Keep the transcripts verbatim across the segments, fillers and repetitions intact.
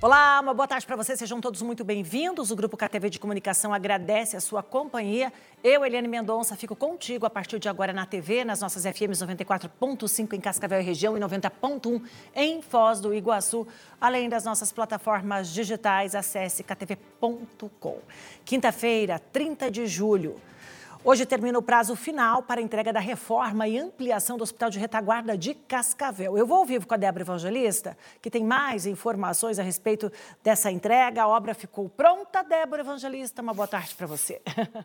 Olá, uma boa tarde para vocês, sejam todos muito bem-vindos. O Grupo K T V de Comunicação agradece a sua companhia. Eu, Eliane Mendonça, fico contigo a partir de agora na T V, nas nossas F Ms noventa e quatro ponto cinco em Cascavel e região e noventa ponto um em Foz do Iguaçu, além das nossas plataformas digitais, acesse k t v ponto com. Quinta-feira, trinta de julho. Hoje termina o prazo final para a entrega da reforma e ampliação do Hospital de Retaguarda de Cascavel. Eu vou ao vivo com a Débora Evangelista, que tem mais informações a respeito dessa entrega. A obra ficou pronta, Débora Evangelista. Uma boa tarde para você.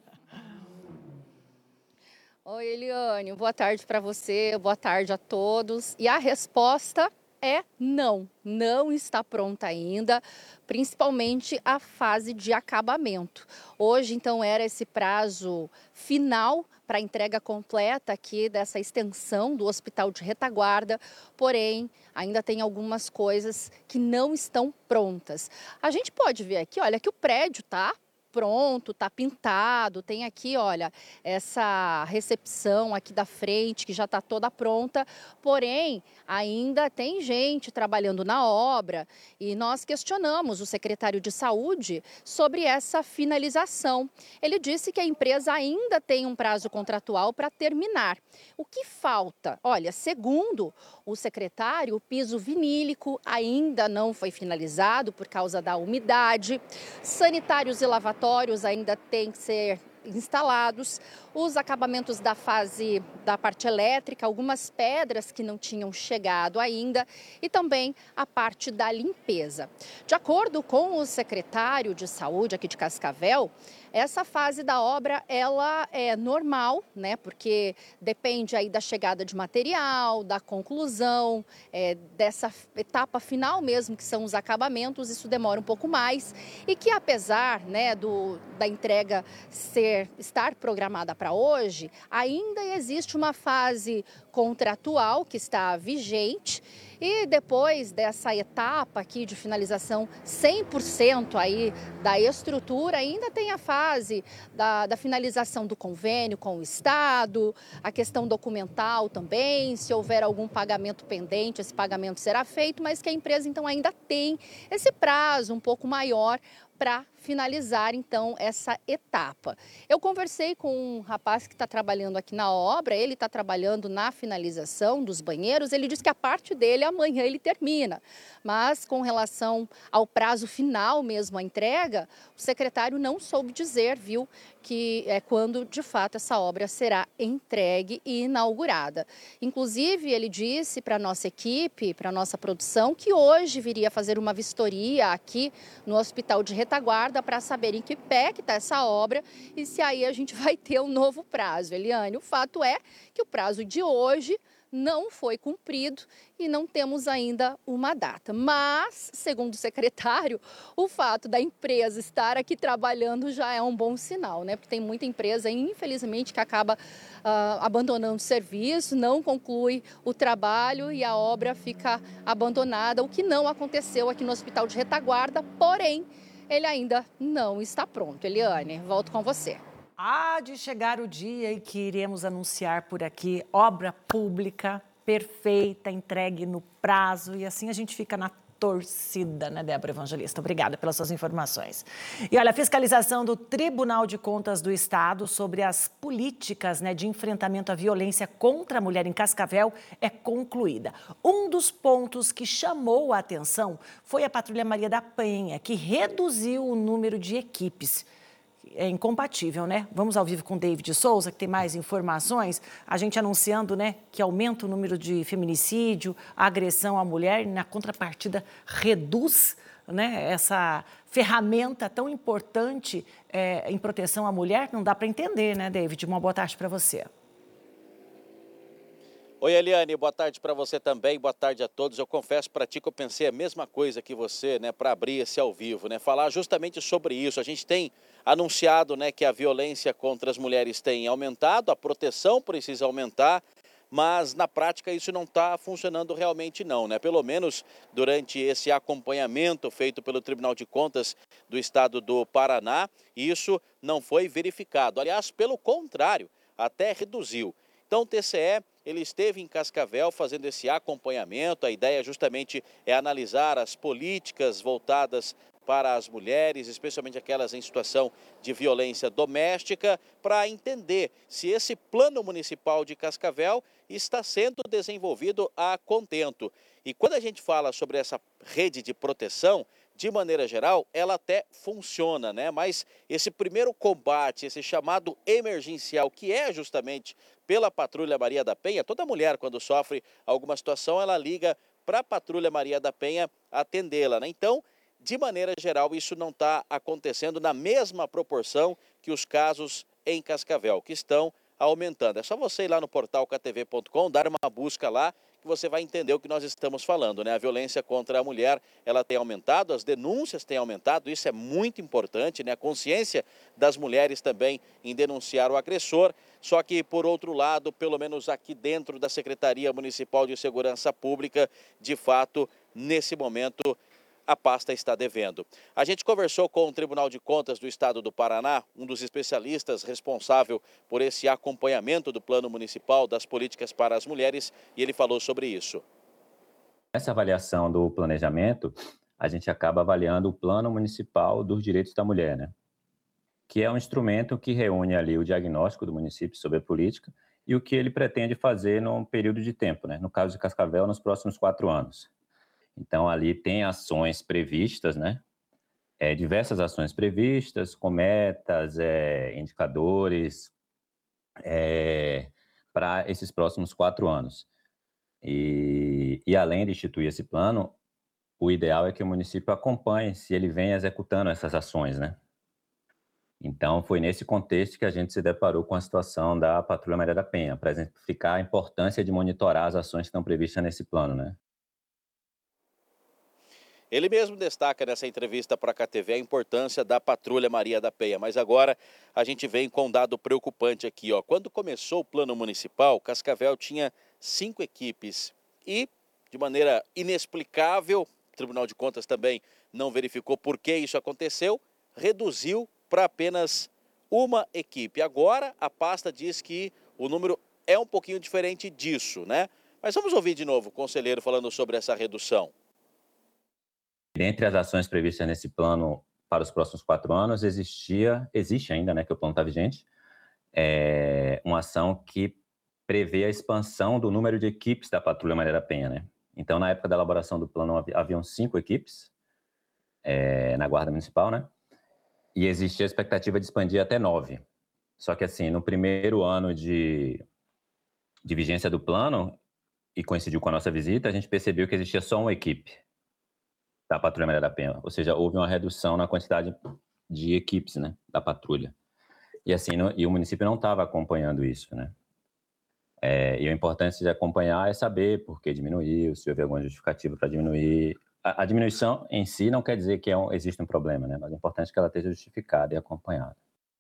Oi, Eliane. Boa tarde para você, boa tarde a todos. E a resposta é não, não está pronta ainda, principalmente a fase de acabamento. Hoje, então, era esse prazo final para a entrega completa aqui dessa extensão do Hospital de Retaguarda, porém, ainda tem algumas coisas que não estão prontas. A gente pode ver aqui, olha, que o prédio tá pronto, tá pintado, tem aqui, olha, essa recepção aqui da frente que já está toda pronta, porém, ainda tem gente trabalhando na obra e nós questionamos o secretário de Saúde sobre essa finalização. Ele disse que a empresa ainda tem um prazo contratual para terminar. O que falta? Olha, segundo o secretário, o piso vinílico ainda não foi finalizado por causa da umidade, sanitários e lavatórios ainda têm que ser instalados, os acabamentos da fase da parte elétrica, algumas pedras que não tinham chegado ainda e também a parte da limpeza. De acordo com o secretário de Saúde aqui de Cascavel, essa fase da obra ela é normal, né? Porque depende aí da chegada de material, da conclusão, é, dessa etapa final mesmo, que são os acabamentos, isso demora um pouco mais e que apesar, né, do, da entrega ser, estar programada para hoje, ainda existe uma fase contratual que está vigente. E depois dessa etapa aqui de finalização cem por cento aí da estrutura, ainda tem a fase da, da finalização do convênio com o Estado, a questão documental também, se houver algum pagamento pendente, esse pagamento será feito, mas que a empresa então ainda tem esse prazo um pouco maior para finalizar, então, essa etapa. Eu conversei com um rapaz que está trabalhando aqui na obra, ele está trabalhando na finalização dos banheiros, ele disse que a parte dele amanhã ele termina, mas com relação ao prazo final mesmo, a entrega, o secretário não soube dizer, viu, que é quando de fato essa obra será entregue e inaugurada. Inclusive, ele disse para a nossa equipe, para a nossa produção, que hoje viria fazer uma vistoria aqui no Hospital de Retaguarda para saber em que pé que está essa obra e se aí a gente vai ter um novo prazo. Eliane, o fato é que o prazo de hoje não foi cumprido e não temos ainda uma data. Mas, segundo o secretário, o fato da empresa estar aqui trabalhando já é um bom sinal, né? Porque tem muita empresa, infelizmente, que acaba uh, abandonando o serviço, não conclui o trabalho e a obra fica abandonada, o que não aconteceu aqui no Hospital de Retaguarda, porém, ele ainda não está pronto. Eliane, volto com você. Há de chegar o dia em que iremos anunciar por aqui obra pública perfeita, entregue no prazo e assim a gente fica na torcida, né, Débora Evangelista? Obrigada pelas suas informações. E olha, a fiscalização do Tribunal de Contas do Estado sobre as políticas, né, de enfrentamento à violência contra a mulher em Cascavel é concluída. Um dos pontos que chamou a atenção foi a Patrulha Maria da Penha, que reduziu o número de equipes. É incompatível, né? Vamos ao vivo com o David Souza, que tem mais informações. A gente anunciando, né, que aumenta o número de feminicídio, agressão à mulher, e na contrapartida reduz, né, essa ferramenta tão importante é, em proteção à mulher. Não dá para entender, né, David? Uma boa tarde para você. Oi, Eliane, boa tarde para você também, boa tarde a todos. Eu confesso para ti que eu pensei a mesma coisa que você, né, para abrir esse ao vivo, né, falar justamente sobre isso. A gente tem anunciado, né, que a violência contra as mulheres tem aumentado, a proteção precisa aumentar, mas na prática isso não está funcionando realmente não, né? Pelo menos durante esse acompanhamento feito pelo Tribunal de Contas do Estado do Paraná, isso não foi verificado. Aliás, pelo contrário, até reduziu. Então o T C E ele esteve em Cascavel fazendo esse acompanhamento. A ideia justamente é analisar as políticas voltadas para as mulheres, especialmente aquelas em situação de violência doméstica, para entender se esse plano municipal de Cascavel está sendo desenvolvido a contento. E quando a gente fala sobre essa rede de proteção, de maneira geral, ela até funciona, né? Mas esse primeiro combate, esse chamado emergencial, que é justamente pela Patrulha Maria da Penha, toda mulher, quando sofre alguma situação, ela liga para a Patrulha Maria da Penha atendê-la, né? Então, de maneira geral, isso não está acontecendo na mesma proporção que os casos em Cascavel, que estão aumentando. É só você ir lá no portal K T V ponto com, dar uma busca lá, que você vai entender o que nós estamos falando, né? A violência contra a mulher, ela tem aumentado, as denúncias têm aumentado, isso é muito importante, né? A consciência das mulheres também em denunciar o agressor. Só que, por outro lado, pelo menos aqui dentro da Secretaria Municipal de Segurança Pública, de fato, nesse momento, a pasta está devendo. A gente conversou com o Tribunal de Contas do Estado do Paraná, um dos especialistas responsável por esse acompanhamento do Plano Municipal das Políticas para as Mulheres, e ele falou sobre isso. Nessa avaliação do planejamento, a gente acaba avaliando o Plano Municipal dos Direitos da Mulher, né? Que é um instrumento que reúne ali o diagnóstico do município sobre a política e o que ele pretende fazer num período de tempo, né? No caso de Cascavel, nos próximos quatro anos. Então, ali tem ações previstas, né? É, diversas ações previstas, com metas, é, indicadores, é, para esses próximos quatro anos. E, e, além de instituir esse plano, o ideal é que o município acompanhe se ele vem executando essas ações, né? Então, foi nesse contexto que a gente se deparou com a situação da Patrulha Maria da Penha, para exemplificar a importância de monitorar as ações que estão previstas nesse plano, né? Ele mesmo destaca nessa entrevista para a K T V a importância da Patrulha Maria da Penha, mas agora a gente vem com um dado preocupante aqui, ó. Quando começou o plano municipal, Cascavel tinha cinco equipes e, de maneira inexplicável, o Tribunal de Contas também não verificou por que isso aconteceu, reduziu para apenas uma equipe. Agora a pasta diz que o número é um pouquinho diferente disso, né? Mas vamos ouvir de novo o conselheiro falando sobre essa redução. Dentre as ações previstas nesse plano para os próximos quatro anos, existia, existe ainda, né, que o plano está vigente, é, uma ação que prevê a expansão do número de equipes da Patrulha Maria da Penha, né? Então, na época da elaboração do plano, haviam cinco equipes é, na Guarda Municipal, né? E existia a expectativa de expandir até nove. Só que, assim, no primeiro ano de, de vigência do plano, e coincidiu com a nossa visita, a gente percebeu que existia só uma equipe da Patrulha Maria da Penha, ou seja, houve uma redução na quantidade de equipes, né, da patrulha. E assim, no, e o município não estava acompanhando isso, né. É, e a importância de acompanhar é saber por que diminuiu, se houve alguma justificativa para diminuir. A, a diminuição em si não quer dizer que é um, existe um problema, né, mas é importante que ela esteja justificada e acompanhada.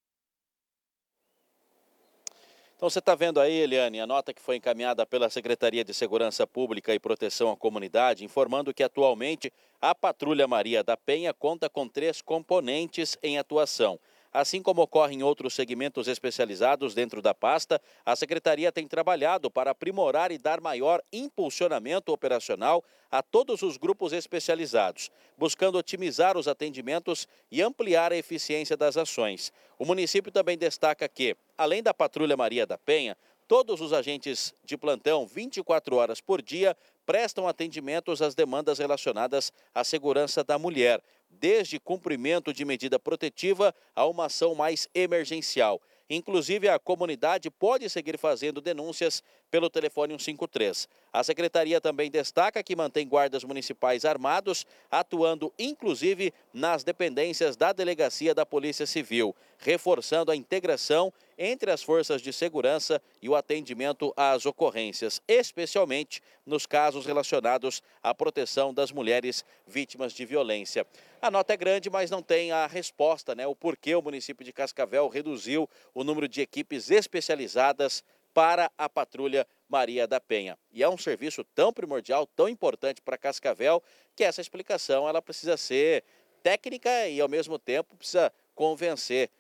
Então você está vendo aí, Eliane, a nota que foi encaminhada pela Secretaria de Segurança Pública e Proteção à Comunidade, informando que atualmente a Patrulha Maria da Penha conta com três componentes em atuação. Assim como ocorre em outros segmentos especializados dentro da pasta, a Secretaria tem trabalhado para aprimorar e dar maior impulsionamento operacional a todos os grupos especializados, buscando otimizar os atendimentos e ampliar a eficiência das ações. O município também destaca que, além da Patrulha Maria da Penha, todos os agentes de plantão, vinte e quatro horas por dia, prestam atendimentos às demandas relacionadas à segurança da mulher, desde cumprimento de medida protetiva a uma ação mais emergencial. Inclusive, a comunidade pode seguir fazendo denúncias pelo telefone cento e cinquenta e três. A Secretaria também destaca que mantém guardas municipais armados, atuando inclusive nas dependências da Delegacia da Polícia Civil, reforçando a integração entre as forças de segurança e o atendimento às ocorrências, especialmente nos casos relacionados à proteção das mulheres vítimas de violência. A nota é grande, mas não tem a resposta, né? O porquê o município de Cascavel reduziu o número de equipes especializadas para a Patrulha Maria da Penha. E é um serviço tão primordial, tão importante para Cascavel, que essa explicação ela precisa ser técnica e, ao mesmo tempo, precisa convencer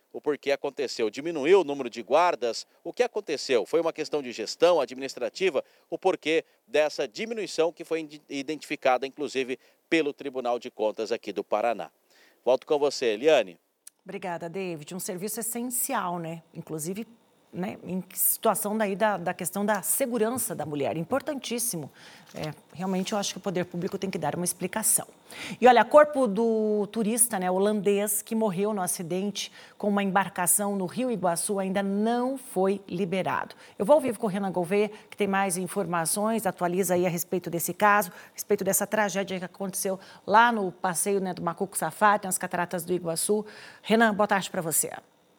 o porquê aconteceu. Diminuiu o número de guardas? O que aconteceu? Foi uma questão de gestão administrativa? O porquê dessa diminuição que foi identificada, inclusive, pelo Tribunal de Contas aqui do Paraná. Volto com você, Eliane. Obrigada, David. Um serviço essencial, né? Inclusive, né, em situação daí da, da questão da segurança da mulher, importantíssimo. É, realmente eu acho que o poder público tem que dar uma explicação. E olha, corpo do turista, né, holandês que morreu no acidente com uma embarcação no Rio Iguaçu ainda não foi liberado. Eu vou ao vivo com o Renan Gouveia, que tem mais informações, atualiza aí a respeito desse caso, a respeito dessa tragédia que aconteceu lá no passeio, né, do Macuco Safari, nas cataratas do Iguaçu. Renan, boa tarde para você.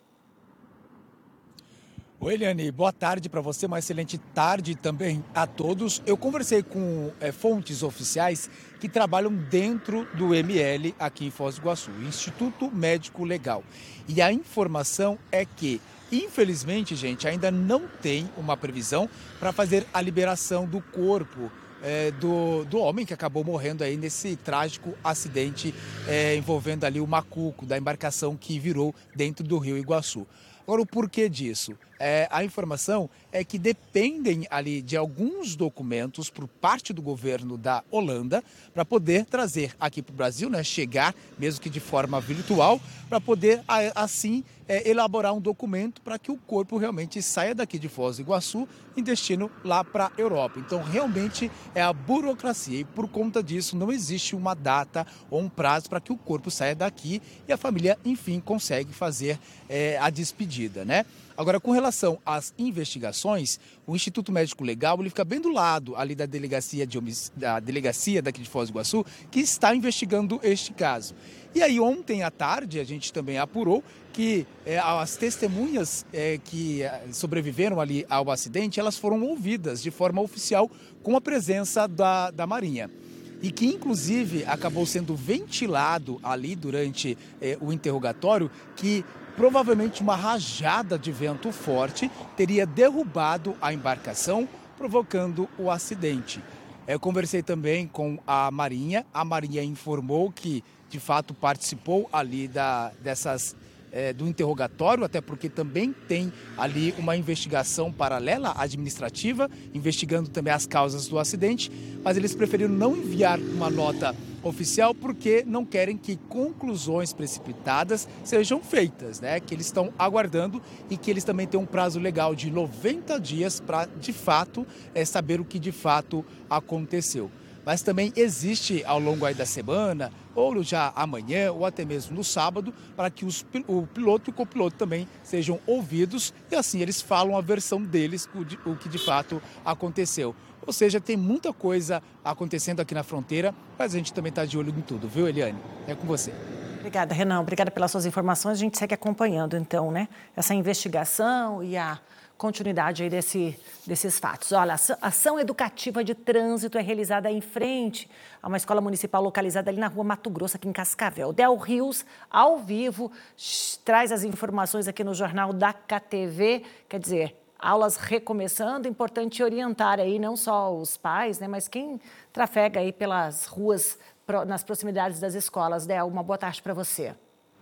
Oi, Eliane, boa tarde para você, uma excelente tarde também a todos. Eu conversei com é, fontes oficiais que trabalham dentro do M L aqui em Foz do Iguaçu, Instituto Médico Legal. E a informação é que, infelizmente, gente, ainda não tem uma previsão para fazer a liberação do corpo é, do, do homem que acabou morrendo aí nesse trágico acidente é, envolvendo ali o Macuco, da embarcação que virou dentro do Rio Iguaçu. Agora, o porquê disso? É, a informação é que dependem ali de alguns documentos por parte do governo da Holanda para poder trazer aqui para o Brasil, né, chegar, mesmo que de forma virtual, para poder assim é, elaborar um documento para que o corpo realmente saia daqui de Foz do Iguaçu em destino lá para a Europa. Então, realmente é a burocracia e por conta disso não existe uma data ou um prazo para que o corpo saia daqui e a família, enfim, consegue fazer é, a despedida, né? Agora, com relação às investigações, o Instituto Médico Legal ele fica bem do lado ali da delegacia, de homic... da delegacia daqui de Foz do Iguaçu, que está investigando este caso. E aí, ontem à tarde, a gente também apurou que é, as testemunhas é, que sobreviveram ali ao acidente, elas foram ouvidas de forma oficial com a presença da, da Marinha. E que, inclusive, acabou sendo ventilado ali durante é, o interrogatório que provavelmente uma rajada de vento forte teria derrubado a embarcação, provocando o acidente. Eu conversei também com a Marinha. A Marinha informou que, de fato, participou ali da, dessas, é, do interrogatório, até porque também tem ali uma investigação paralela administrativa, investigando também as causas do acidente, mas eles preferiram não enviar uma nota oficial porque não querem que conclusões precipitadas sejam feitas, né? Que eles estão aguardando e que eles também têm um prazo legal de noventa dias para, de fato, é, saber o que de fato aconteceu. Mas também existe ao longo aí da semana, ou já amanhã, ou até mesmo no sábado, para que os, o piloto e o copiloto também sejam ouvidos e assim eles falam a versão deles, o, de, o que de fato aconteceu. Ou seja, tem muita coisa acontecendo aqui na fronteira, mas a gente também está de olho em tudo, viu, Eliane? É com você. Obrigada, Renan. Obrigada pelas suas informações. A gente segue acompanhando, então, né, essa investigação e a continuidade aí desse, desses fatos. Olha, a ação educativa de trânsito é realizada em frente a uma escola municipal localizada ali na rua Mato Grosso, aqui em Cascavel. Del Rios, ao vivo, traz as informações aqui no Jornal da K T V, quer dizer, aulas recomeçando, importante orientar aí não só os pais, né, mas quem trafega aí pelas ruas nas proximidades das escolas. Del, uma boa tarde para você.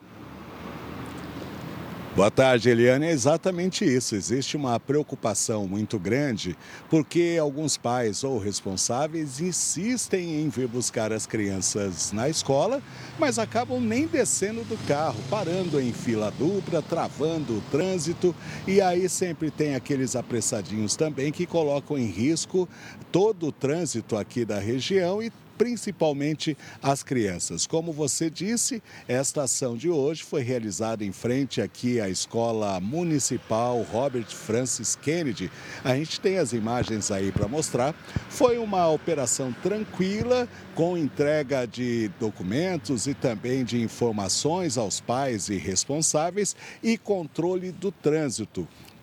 Boa tarde, Eliane. É exatamente isso. Existe uma preocupação muito grande porque alguns pais ou responsáveis insistem em vir buscar as crianças na escola, mas acabam nem descendo do carro, parando em fila dupla, travando o trânsito, e aí sempre tem aqueles apressadinhos também que colocam em risco todo o trânsito aqui da região e principalmente as crianças. Como você disse, esta ação de hoje foi realizada em frente aqui à Escola Municipal Robert Francis Kennedy. A gente tem as imagens aí para mostrar. Foi uma operação tranquila, com entrega de documentos e também de informações aos pais e responsáveis e controle do trânsito.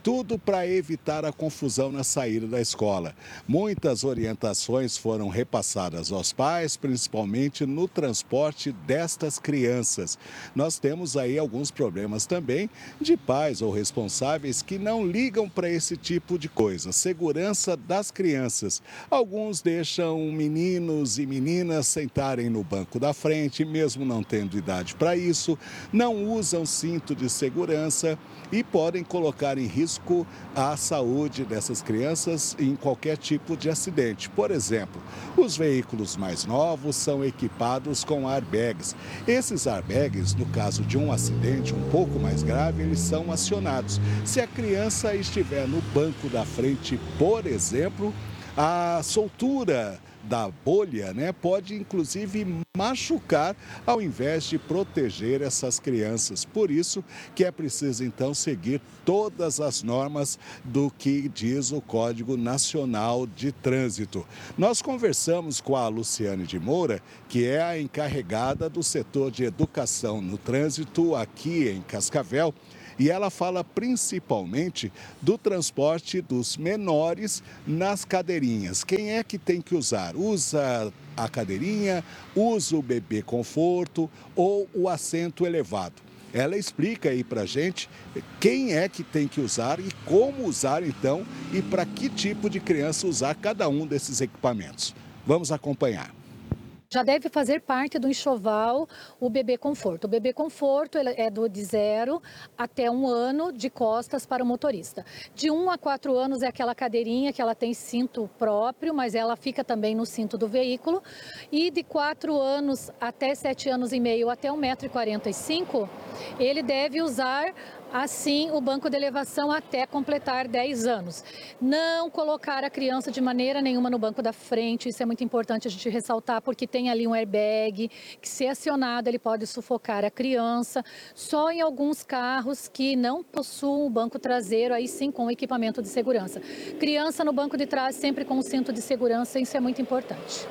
tudo para evitar a confusão na saída da escola. Muitas orientações foram repassadas aos pais, principalmente no transporte destas crianças. Nós temos aí alguns problemas também de pais ou responsáveis que não ligam para esse tipo de coisa. Segurança das crianças. Alguns deixam meninos e meninas sentarem no banco da frente, mesmo não tendo idade para isso, não usam cinto de segurança e podem colocar em risco a saúde dessas crianças em qualquer tipo de acidente. Por exemplo, os veículos mais novos são equipados com airbags. Esses airbags, no caso de um acidente um pouco mais grave, eles são acionados. Se a criança estiver no banco da frente, por exemplo, a soltura da bolha, né, pode inclusive machucar ao invés de proteger essas crianças. Por isso que é preciso então seguir todas as normas do que diz o Código Nacional de Trânsito. Nós conversamos com a Luciane de Moura, que é a encarregada do setor de educação no trânsito aqui em Cascavel. E ela fala principalmente do transporte dos menores nas cadeirinhas. Quem é que tem que usar? Usa a cadeirinha, usa o bebê conforto ou o assento elevado. Ela explica aí pra gente quem é que tem que usar e como usar então e para que tipo de criança usar cada um desses equipamentos. Vamos acompanhar. Já deve fazer parte do enxoval o bebê conforto. O bebê conforto ele é do de zero até um ano de costas para o motorista. De um a quatro anos é aquela cadeirinha que ela tem cinto próprio, mas ela fica também no cinto do veículo. E de quatro anos até sete anos e meio, até um metro e quarenta e cinco, ele deve usar assim o banco de elevação até completar dez anos. Não colocar a criança de maneira nenhuma no banco da frente, isso é muito importante a gente ressaltar, porque tem ali um airbag que, se acionado, ele pode sufocar a criança. Só em alguns carros que não possuem o banco traseiro, aí sim com equipamento de segurança. Criança no banco de trás sempre com o cinto de segurança, isso é muito importante.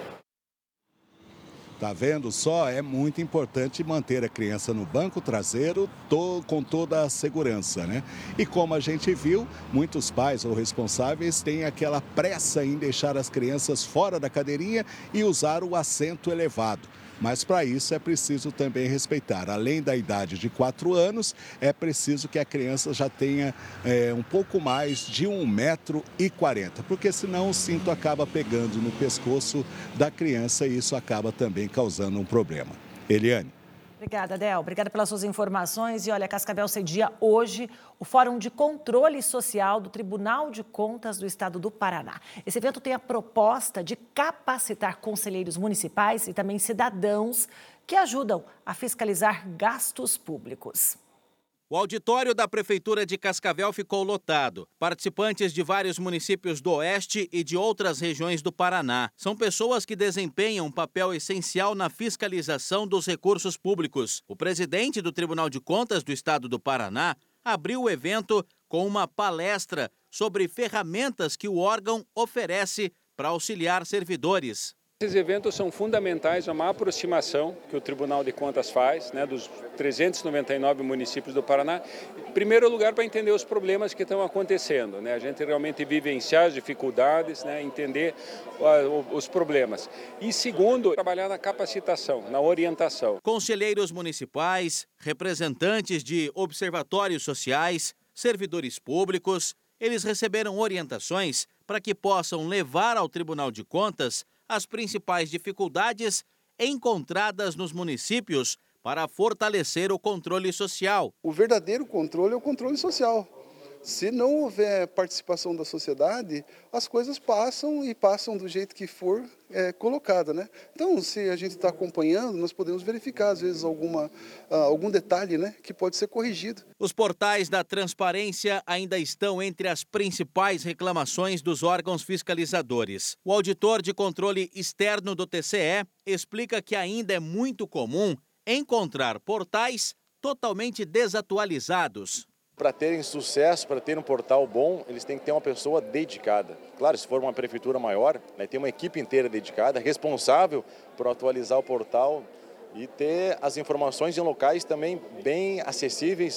Tá vendo só? É muito importante manter a criança no banco traseiro to, com toda a segurança, né? E como a gente viu, muitos pais ou responsáveis têm aquela pressa em deixar as crianças fora da cadeirinha e usar o assento elevado. Mas para isso é preciso também respeitar. Além da idade de quatro anos, é preciso que a criança já tenha é, um pouco mais de um metro e quarenta, porque senão o cinto acaba pegando no pescoço da criança e isso acaba também causando um problema. Eliane. Obrigada, Del. Obrigada pelas suas informações. E olha, Cascavel cedia hoje o Fórum de Controle Social do Tribunal de Contas do Estado do Paraná. Esse evento tem a proposta de capacitar conselheiros municipais e também cidadãos que ajudam a fiscalizar gastos públicos. O auditório da Prefeitura de Cascavel ficou lotado. Participantes de vários municípios do Oeste e de outras regiões do Paraná. São pessoas que desempenham um papel essencial na fiscalização dos recursos públicos. O presidente do Tribunal de Contas do Estado do Paraná abriu o evento com uma palestra sobre ferramentas que o órgão oferece para auxiliar servidores. Esses eventos são fundamentais, é uma aproximação que o Tribunal de Contas faz, né, dos trezentos e noventa e nove municípios do Paraná. Em primeiro lugar, para entender os problemas que estão acontecendo, né, a gente realmente vivenciar as dificuldades, né, entender uh, os problemas. E segundo, trabalhar na capacitação, na orientação. Conselheiros municipais, representantes de observatórios sociais, servidores públicos, eles receberam orientações para que possam levar ao Tribunal de Contas as principais dificuldades encontradas nos municípios para fortalecer o controle social. O verdadeiro controle é o controle social. Se não houver participação da sociedade, as coisas passam e passam do jeito que for é, colocada, né? Então, se a gente está acompanhando, nós podemos verificar, às vezes, alguma, uh, algum detalhe, né, que pode ser corrigido. Os portais da transparência ainda estão entre as principais reclamações dos órgãos fiscalizadores. O auditor de controle externo do T C E explica que ainda é muito comum encontrar portais totalmente desatualizados. Para terem sucesso, para ter um portal bom, eles têm que ter uma pessoa dedicada. Claro, se for uma prefeitura maior, né, tem uma equipe inteira dedicada, responsável por atualizar o portal e ter as informações em locais também bem acessíveis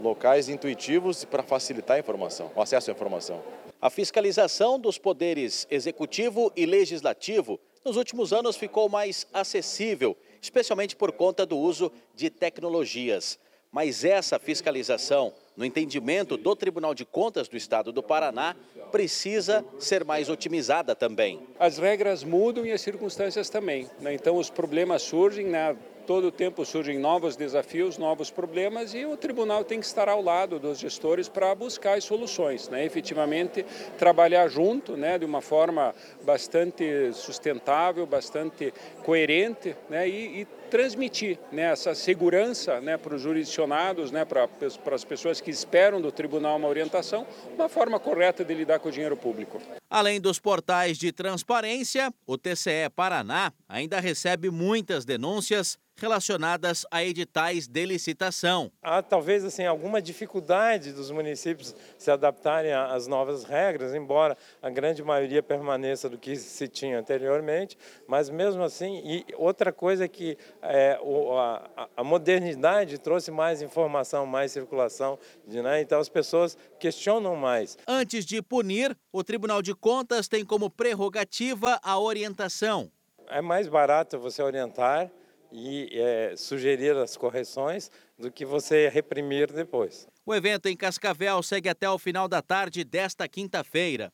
locais intuitivos para facilitar a informação, o acesso à informação. A fiscalização dos poderes executivo e legislativo nos últimos anos ficou mais acessível, especialmente por conta do uso de tecnologias. Mas essa fiscalização, no entendimento do Tribunal de Contas do Estado do Paraná, precisa ser mais otimizada também. As regras mudam e as circunstâncias também, né? Então os problemas surgem, né? Todo o tempo surgem novos desafios, novos problemas e o tribunal tem que estar ao lado dos gestores para buscar as soluções, né? Efetivamente trabalhar junto, né? De uma forma bastante sustentável, bastante coerente, né? E, e transmitir, né? Essa segurança, né? Para os jurisdicionados, né? Para, para as pessoas que esperam do tribunal uma orientação, uma forma correta de lidar com o dinheiro público. Além dos portais de transparência, o T C E Paraná ainda recebe muitas denúncias relacionadas a editais de licitação. Há talvez assim alguma dificuldade dos municípios se adaptarem às novas regras, embora a grande maioria permaneça do que se tinha anteriormente, mas mesmo assim, e outra coisa é que é, o, a, a modernidade trouxe mais informação, mais circulação, né? Então as pessoas questionam mais. Antes de punir, o Tribunal de Contas tem como prerrogativa a orientação. É mais barato você orientar e é, sugerir as correções do que você reprimir depois. O evento em Cascavel segue até o final da tarde desta quinta-feira.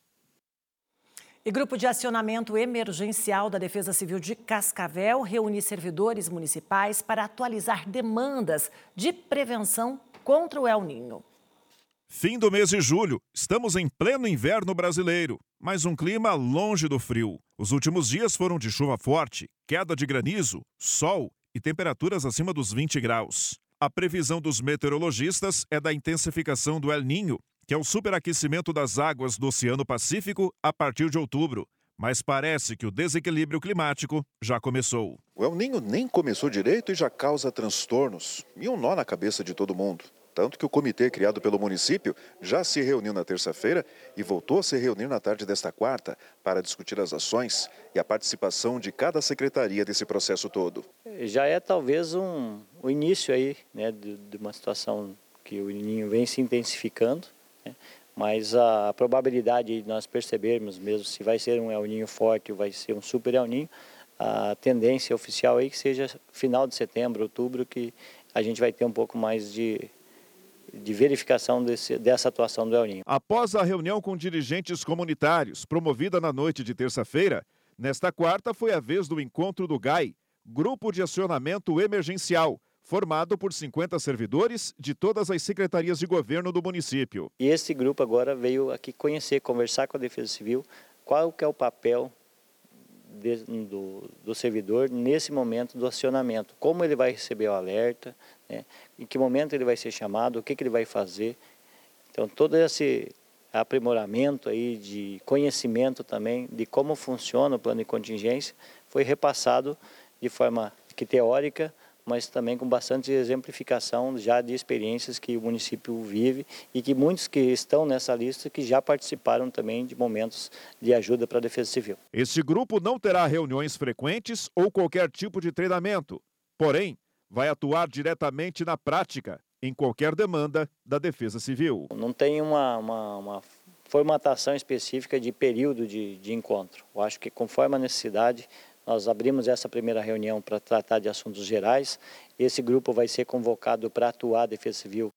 E grupo de acionamento emergencial da Defesa Civil de Cascavel reúne servidores municipais para atualizar demandas de prevenção contra o El Niño. Fim do mês de julho, estamos em pleno inverno brasileiro, mas um clima longe do frio. Os últimos dias foram de chuva forte, queda de granizo, sol e temperaturas acima dos vinte graus. A previsão dos meteorologistas é da intensificação do El Niño, que é o superaquecimento das águas do Oceano Pacífico a partir de outubro. Mas parece que o desequilíbrio climático já começou. O El Niño nem começou direito e já causa transtornos e um nó na cabeça de todo mundo. Tanto que o comitê criado pelo município já se reuniu na terça-feira e voltou a se reunir na tarde desta quarta para discutir as ações e a participação de cada secretaria desse processo todo. Já é talvez um, o início aí, né, de, de uma situação que o El Niño vem se intensificando, né, mas a, a probabilidade de nós percebermos mesmo se vai ser um El Niño forte ou vai ser um super El Niño, a tendência oficial aí que seja final de setembro, outubro, que a gente vai ter um pouco mais de de verificação desse, dessa atuação do El Niño. Após a reunião com dirigentes comunitários, promovida na noite de terça-feira, nesta quarta foi a vez do encontro do G A I, Grupo de Acionamento Emergencial, formado por cinquenta servidores de todas as secretarias de governo do município. E esse grupo agora veio aqui conhecer, conversar com a Defesa Civil, qual que é o papel de, do, do servidor nesse momento do acionamento, como ele vai receber o alerta, né, em que momento ele vai ser chamado, o que, que ele vai fazer. Então todo esse aprimoramento aí de conhecimento também de como funciona o plano de contingência foi repassado de forma que teórica, mas também com bastante exemplificação já de experiências que o município vive e que muitos que estão nessa lista que já participaram também de momentos de ajuda para a Defesa Civil. Este grupo não terá reuniões frequentes ou qualquer tipo de treinamento, porém vai atuar diretamente na prática em qualquer demanda da Defesa Civil. Não tem uma, uma, uma formatação específica de período de, de encontro. Eu acho que conforme a necessidade, nós abrimos essa primeira reunião para tratar de assuntos gerais. Esse grupo vai ser convocado para atuar a Defesa Civil.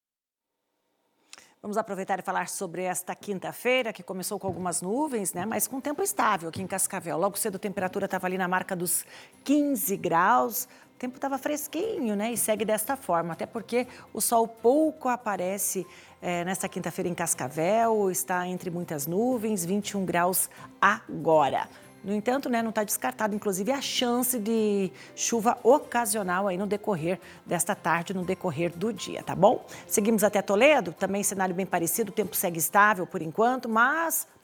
Vamos aproveitar e falar sobre esta quinta-feira, que começou com algumas nuvens, né? Mas com tempo estável aqui em Cascavel. Logo cedo a temperatura estava ali na marca dos quinze graus. O tempo estava fresquinho, né? E segue desta forma, até porque o sol pouco aparece é, nesta quinta-feira em Cascavel. Está entre muitas nuvens, vinte e um graus agora. No entanto, né, não está descartado, inclusive, a chance de chuva ocasional aí no decorrer desta tarde, no decorrer do dia, tá bom? Seguimos até Toledo, também cenário bem parecido, o tempo segue estável por enquanto, mas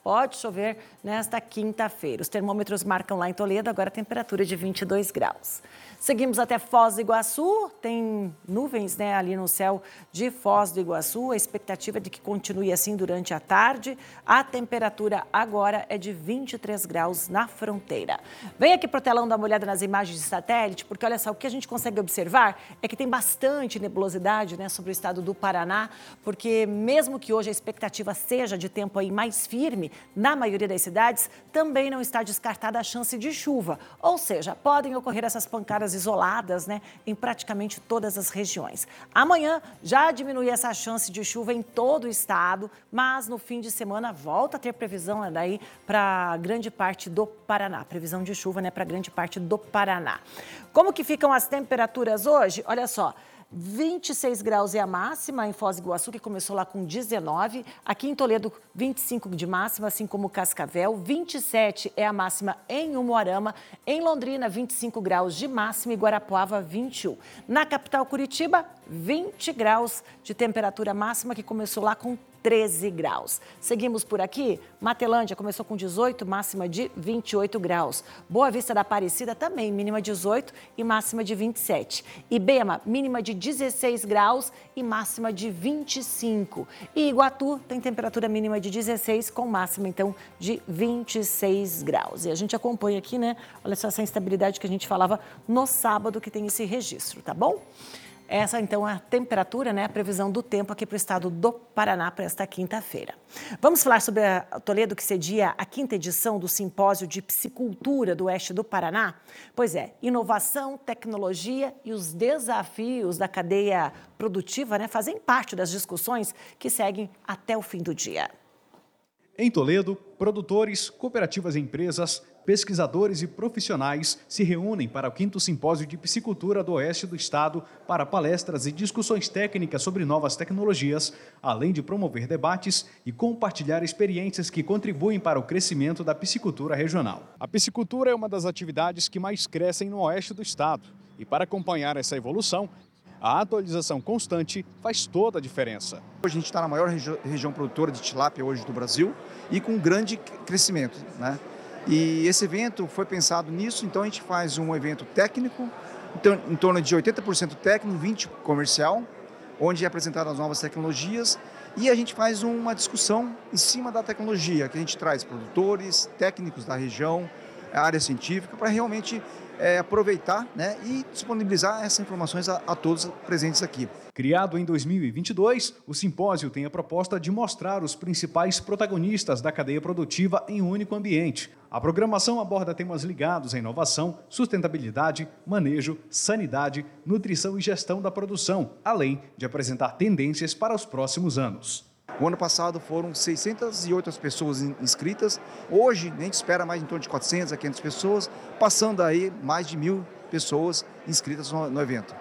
pode chover nesta quinta-feira. Os termômetros marcam lá em Toledo agora a temperatura de vinte e dois graus. Seguimos até Foz do Iguaçu, tem nuvens, né, ali no céu de Foz do Iguaçu. A expectativa é de que continue assim durante a tarde. A temperatura agora é de vinte e três graus na fronteira. Vem aqui para o telão dar uma olhada nas imagens de satélite, porque olha só, o que a gente consegue observar é que tem bastante nebulosidade, né, sobre o estado do Paraná, porque mesmo que hoje a expectativa seja de tempo aí mais firme, na maioria das cidades, também não está descartada a chance de chuva. Ou seja, podem ocorrer essas pancadas isoladas, né, em praticamente todas as regiões. Amanhã já diminui essa chance de chuva em todo o estado, mas no fim de semana volta a ter previsão né, daí para grande parte do Paraná. Previsão de chuva, né, para grande parte do Paraná. Como que ficam as temperaturas hoje? Olha só. vinte e seis graus é a máxima em Foz do Iguaçu, que começou lá com dezenove. Aqui em Toledo, vinte e cinco de máxima, assim como Cascavel. vinte e sete é a máxima em Umuarama. Em Londrina, vinte e cinco graus de máxima e Guarapuava, vinte e um. Na capital Curitiba, vinte graus de temperatura máxima, que começou lá com treze graus. Seguimos por aqui. Matelândia começou com dezoito, máxima de vinte e oito graus. Boa Vista da Aparecida também, mínima dezoito e máxima de vinte e sete. Ibema, mínima de dezesseis graus e máxima de vinte e cinco. E Iguatu tem temperatura mínima de dezesseis com máxima, então, de vinte e seis graus. E a gente acompanha aqui, né? Olha só essa instabilidade que a gente falava no sábado que tem esse registro, tá bom? Essa, então, é a temperatura, né, a previsão do tempo aqui para o estado do Paraná para esta quinta-feira. Vamos falar sobre a Toledo, que cedia a quinta edição do Simpósio de Piscicultura do Oeste do Paraná? Pois é, inovação, tecnologia e os desafios da cadeia produtiva, né, fazem parte das discussões que seguem até o fim do dia. Em Toledo, produtores, cooperativas e empresas, pesquisadores e profissionais se reúnem para o quinto Simpósio de Piscicultura do Oeste do Estado para palestras e discussões técnicas sobre novas tecnologias, além de promover debates e compartilhar experiências que contribuem para o crescimento da piscicultura regional. A piscicultura é uma das atividades que mais crescem no Oeste do Estado e, para acompanhar essa evolução, a atualização constante faz toda a diferença. Hoje a gente está na maior regi- região produtora de tilápia hoje do Brasil e com grande crescimento, né? E esse evento foi pensado nisso, então a gente faz um evento técnico, então, em torno de oitenta por cento técnico, vinte por cento comercial, onde é apresentado as novas tecnologias e a gente faz uma discussão em cima da tecnologia, que a gente traz produtores, técnicos da região, a área científica, para realmente é, aproveitar, né, e disponibilizar essas informações a, a todos presentes aqui. Criado em dois mil e vinte e dois, o simpósio tem a proposta de mostrar os principais protagonistas da cadeia produtiva em um único ambiente. A programação aborda temas ligados à inovação, sustentabilidade, manejo, sanidade, nutrição e gestão da produção, além de apresentar tendências para os próximos anos. O ano passado foram seiscentas e oito pessoas inscritas, hoje a gente espera mais em torno de quatrocentas a quinhentas pessoas, passando aí mais de mil pessoas inscritas no, no evento.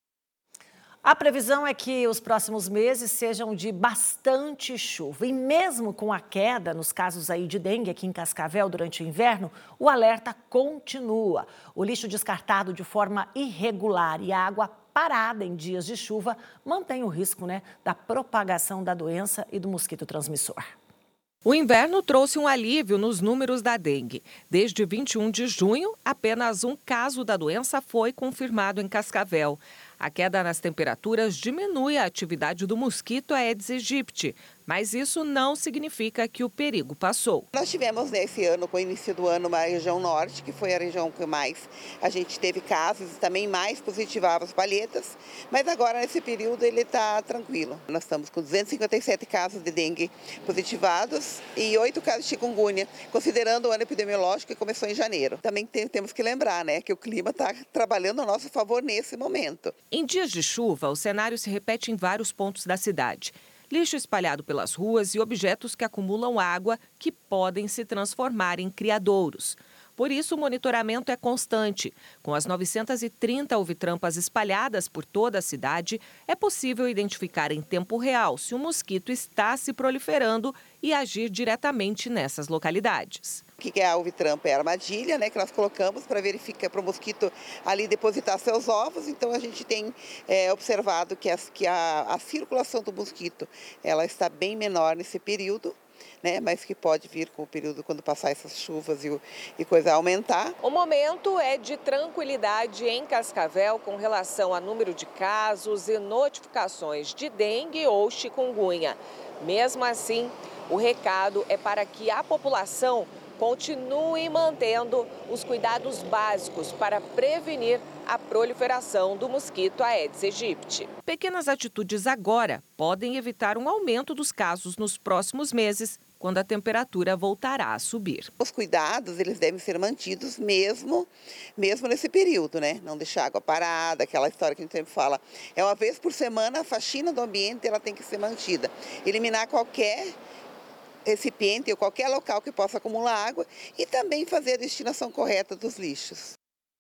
A previsão é que os próximos meses sejam de bastante chuva. E mesmo com a queda nos casos aí de dengue aqui em Cascavel durante o inverno, o alerta continua. O lixo descartado de forma irregular e a água parada em dias de chuva mantém o risco, né, da propagação da doença e do mosquito transmissor. O inverno trouxe um alívio nos números da dengue. Desde vinte e um de junho, apenas um caso da doença foi confirmado em Cascavel. A queda nas temperaturas diminui a atividade do mosquito Aedes aegypti, mas isso não significa que o perigo passou. Nós tivemos nesse ano, com o início do ano, uma região norte, que foi a região que mais a gente teve casos, também mais positivava as palhetas, mas agora nesse período ele está tranquilo. Nós estamos com duzentos e cinquenta e sete casos de dengue positivados e oito casos de chikungunya, considerando o ano epidemiológico que começou em janeiro. Também tem, temos que lembrar, né, que o clima está trabalhando a nosso favor nesse momento. Em dias de chuva, o cenário se repete em vários pontos da cidade. Lixo espalhado pelas ruas e objetos que acumulam água que podem se transformar em criadouros. Por isso, o monitoramento é constante. Com as novecentas e trinta alvitrampas espalhadas por toda a cidade, é possível identificar em tempo real se o mosquito está se proliferando e agir diretamente nessas localidades. O que é a alvitrampa? É a armadilha, né, que nós colocamos para verificar, para o mosquito ali depositar seus ovos. Então a gente tem é, observado que, as, que a, a circulação do mosquito ela está bem menor nesse período. né? Mas que pode vir com o período quando passar essas chuvas e, o, e coisa aumentar. O momento é de tranquilidade em Cascavel com relação a número de casos e notificações de dengue ou chikungunya. Mesmo assim, o recado é para que a população continue mantendo os cuidados básicos para prevenir a proliferação do mosquito Aedes aegypti. Pequenas atitudes agora podem evitar um aumento dos casos nos próximos meses, quando a temperatura voltará a subir. Os cuidados, eles devem ser mantidos mesmo, mesmo nesse período, né? Não deixar água parada, aquela história que a gente sempre fala. É uma vez por semana, a faxina do ambiente ela tem que ser mantida. Eliminar qualquer recipiente ou qualquer local que possa acumular água e também fazer a destinação correta dos lixos.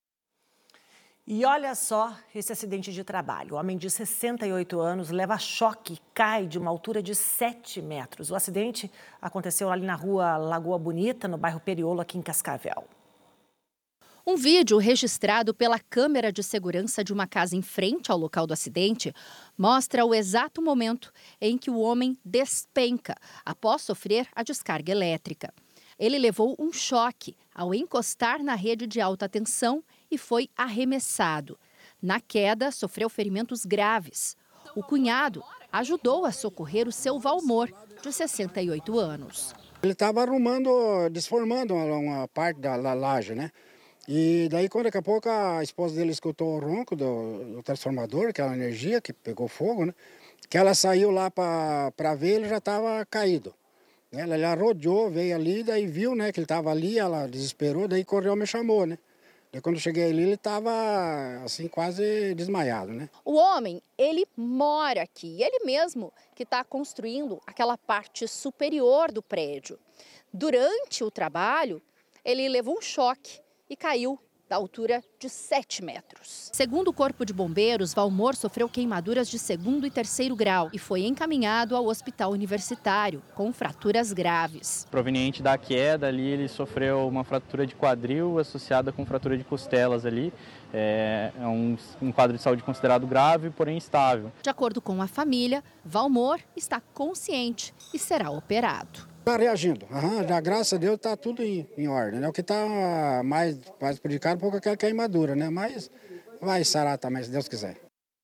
E olha só esse acidente de trabalho. O homem de sessenta e oito anos leva choque e cai de uma altura de sete metros. O acidente aconteceu ali na rua Lagoa Bonita, no bairro Periolo, aqui em Cascavel. Um vídeo registrado pela câmera de segurança de uma casa em frente ao local do acidente mostra o exato momento em que o homem despenca após sofrer a descarga elétrica. Ele levou um choque ao encostar na rede de alta tensão e foi arremessado. Na queda, sofreu ferimentos graves. O cunhado ajudou a socorrer o seu Valmor, de sessenta e oito anos. Ele estava arrumando, desformando uma, uma parte da, da laje, né? E daí, quando daqui a pouco a esposa dele escutou o ronco do, do transformador, aquela energia que pegou fogo, né? Que ela saiu lá para ver, ele já estava caído. Ela, ela rodeou, veio ali, daí viu, né, que ele estava ali, ela desesperou, daí correu e me chamou, né? Daí quando eu cheguei ali, ele estava, assim, quase desmaiado, né? O homem, ele mora aqui, ele mesmo que está construindo aquela parte superior do prédio. Durante o trabalho, ele levou um choque e caiu da altura de sete metros. Segundo o Corpo de Bombeiros, Valmor sofreu queimaduras de segundo e terceiro grau e foi encaminhado ao hospital universitário com fraturas graves. Proveniente da queda ali, ele sofreu uma fratura de quadril associada com fratura de costelas ali. É um, um quadro de saúde considerado grave, porém estável. De acordo com a família, Valmor está consciente e será operado. Está reagindo, uhum, já, graças a Deus está tudo em, em ordem, né? O que está mais, mais prejudicado é um pouco aquela queimadura, né? Mas vai sarar também, se Deus quiser.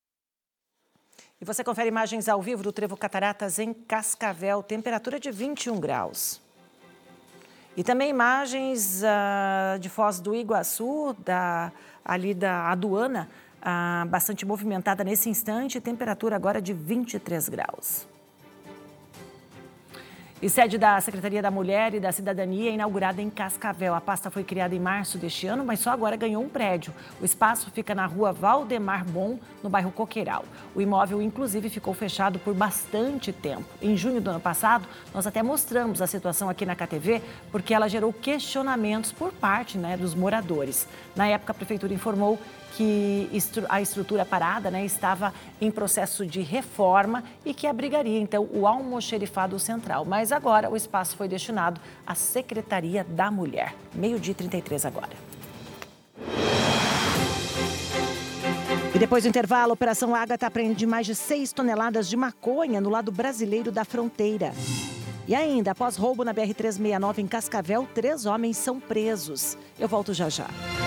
E você confere imagens ao vivo do Trevo Cataratas em Cascavel, temperatura de vinte e um graus. E também imagens uh, de Foz do Iguaçu, da, ali da aduana, uh, bastante movimentada nesse instante, temperatura agora de vinte e três graus. E sede da Secretaria da Mulher e da Cidadania é inaugurada em Cascavel. A pasta foi criada em março deste ano, mas só agora ganhou um prédio. O espaço fica na rua Valdemar Bom, no bairro Coqueiral. O imóvel, inclusive, ficou fechado por bastante tempo. Em junho do ano passado, nós até mostramos a situação aqui na K T V, porque ela gerou questionamentos por parte, né, dos moradores. Na época, a Prefeitura informou que a estrutura parada, né, estava em processo de reforma e que abrigaria, então, o almoxerifado central. Mas agora o espaço foi destinado à Secretaria da Mulher. meio-dia e trinta e três agora. E depois do intervalo, a Operação Ágata apreende mais de seis toneladas de maconha no lado brasileiro da fronteira. E ainda, após roubo na B R trezentos e sessenta e nove em Cascavel, três homens são presos. Eu volto já já.